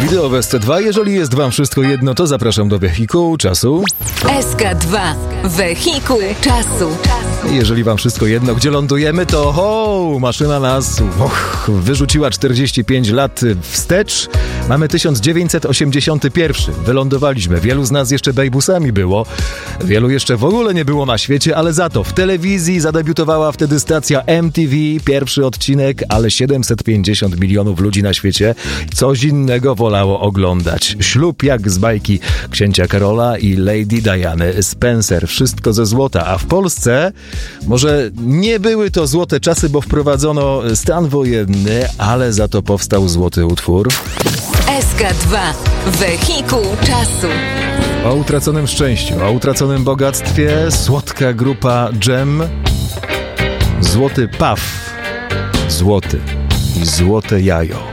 Wideo w SK2. Jeżeli jest wam wszystko jedno, to zapraszam do wehikułu czasu. SK2. Wehikuł czasu. Jeżeli wam wszystko jedno, gdzie lądujemy, to maszyna nas wyrzuciła 45 lat wstecz. Mamy 1981. Wylądowaliśmy. Wielu z nas jeszcze bejbusami było. Wielu jeszcze w ogóle nie było na świecie, ale za to w telewizji zadebiutowała wtedy stacja MTV. Pierwszy odcinek, ale 750 milionów ludzi na świecie coś innego wolało oglądać. Ślub jak z bajki księcia Karola i Lady Diany Spencer. Wszystko ze złota. A w Polsce może nie były to złote czasy, bo wprowadzono stan wojenny, ale za to powstał złoty utwór. SK2. Wehikuł czasu. O utraconym szczęściu, o utraconym bogactwie, słodka grupa Dżem, złoty paw, złoty i złote jajo.